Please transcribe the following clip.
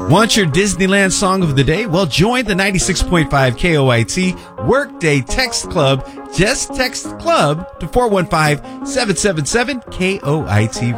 Want your Disneyland song of the day? Well, join the 96.5 KOIT Workday Text Club. Just text club to 415-777-KOIT.